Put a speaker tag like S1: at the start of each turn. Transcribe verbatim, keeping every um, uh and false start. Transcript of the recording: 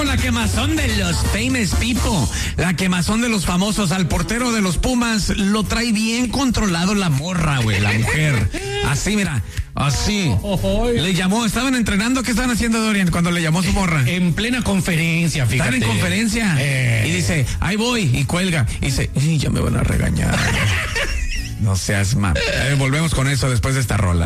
S1: con la quemazón de los famous people. La quemazón de los famosos. Al portero de los Pumas lo trae bien controlado la morra, güey, la mujer. Así, mira, así. Le llamó, estaban entrenando. ¿Qué estaban haciendo, Dorian, cuando le llamó su morra?
S2: En plena conferencia, fíjate.
S1: Estaban en conferencia.
S2: Eh.
S1: Y dice, ahí voy, y cuelga. Y dice, ya me van a regañar. No seas mal. Eh, volvemos con eso después de esta rola.